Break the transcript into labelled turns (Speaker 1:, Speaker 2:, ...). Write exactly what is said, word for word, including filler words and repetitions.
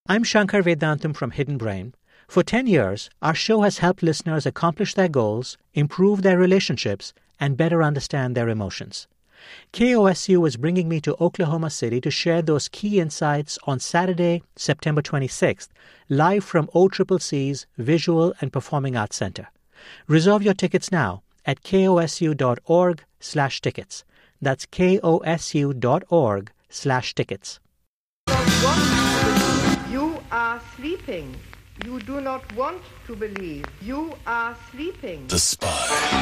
Speaker 1: I'm Shankar Vedantam from Hidden Brain. For ten years, our show has helped listeners accomplish their goals, improve their relationships, and better understand their emotions. K O S U is bringing me to Oklahoma City to share those key insights on Saturday, September twenty-sixth, live from O C C C's Visual and Performing Arts Center. Reserve your tickets now at kosu.org slash tickets. That's kosu.org slash tickets.
Speaker 2: You are sleeping. You do not want to believe. You are sleeping.
Speaker 3: The Spy.